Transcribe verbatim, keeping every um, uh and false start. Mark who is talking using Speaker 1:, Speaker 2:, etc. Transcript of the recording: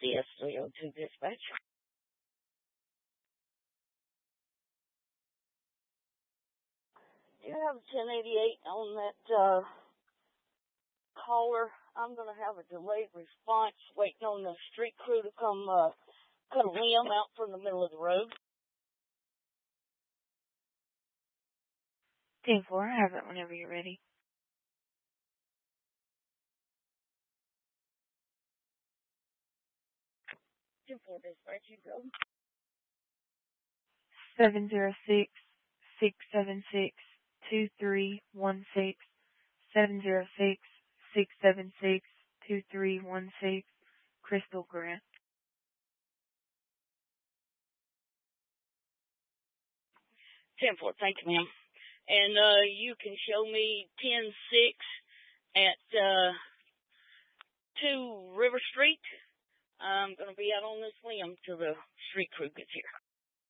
Speaker 1: C S three oh two dispatch. Do you have a ten eighty-eight on that uh, caller? I'm going to have a delayed response waiting on the street crew to come uh, cut a limb out from the middle of the road.
Speaker 2: ten four, I have it whenever you're ready.
Speaker 1: ten four dispatch, you go.
Speaker 2: seven zero six, six seven six, two three one six. seven zero six, six seven six, two three one six. Crystal Grant.
Speaker 1: ten four, thank you, ma'am. And uh, you can show me ten six at uh, two River Street. I'm going to be out on this limb till the street crew gets here.